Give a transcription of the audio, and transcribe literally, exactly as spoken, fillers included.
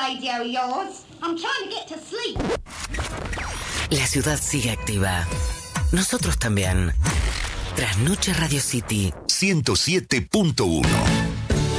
radio of yours. I'm trying to get to sleep. La ciudad sigue activa. Nosotros también. Trasnoche Radio City ciento siete punto uno.